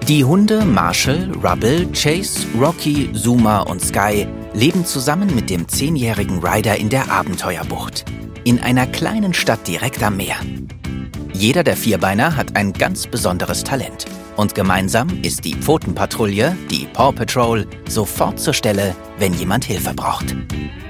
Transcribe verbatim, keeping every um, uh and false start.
Die Hunde Marshall, Rubble, Chase, Rocky, Zuma und Sky leben zusammen mit dem zehnjährigen Ryder in der Abenteuerbucht, in einer kleinen Stadt direkt am Meer. Jeder der Vierbeiner hat ein ganz besonderes Talent und gemeinsam ist die Pfotenpatrouille, die Paw Patrol, sofort zur Stelle, wenn jemand Hilfe braucht.